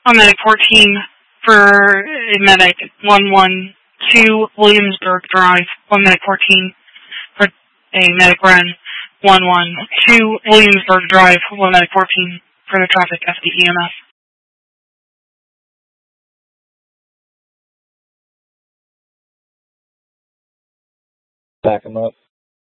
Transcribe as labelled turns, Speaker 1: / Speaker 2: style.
Speaker 1: On medic 14 for a medic 112 Williamsburg Drive. On medic 14 for a medic Ren 112 Williamsburg Drive. On medic 14 for the traffic FDEMS.
Speaker 2: Back him up.